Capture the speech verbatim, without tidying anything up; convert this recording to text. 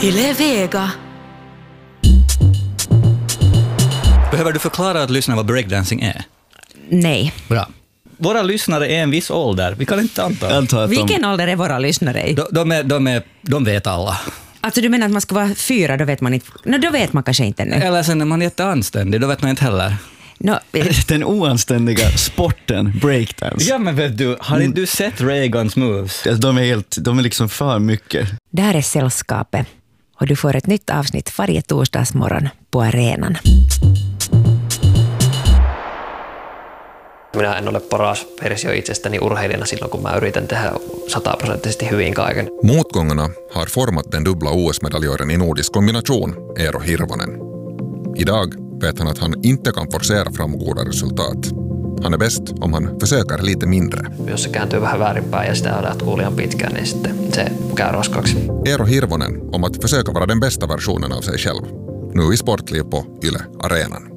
Yle Vega. Behöver du förklara att lyssna vad breakdancing är? Nej. Bra. Våra lyssnare är en viss ålder. Vi kan inte anta. anta att Vilken de... ålder är våra lyssnare i? De, de, är, de, är, de vet alla. Alltså du menar att man ska vara fyra, då vet man inte. No, då vet man kanske inte nu. Eller sen är man jätteanständig, då vet man inte heller. No, Den oanständiga sporten, breakdance. Ja, men vet du, har inte du sett Reagans moves? De är, helt, de är liksom för mycket. det här är Sällskapet och du får ett nytt avsnitt varje torsdagsmorgon på arenan. Minä en ole paras versio itsestäni urheilijana silloin, kun mä yritän tehdä sataprosenttisesti hyvin kaiken. Motgångarna har format den dubbla O S-medaljören i nordisk kombination, Eero Hirvonen. Idag vet han att han inte kan forcera fram goda resultat. Han är bäst om han försöker lite mindre. Jos se kääntyy vähän väärinpäin ja sitä jatkuu liian pitkään, niin sitten se käy roskaksi. Eero Hirvonen om att försöka vara den bästa versionen av sig själv. Nu i Sportliv på Yle Arenan.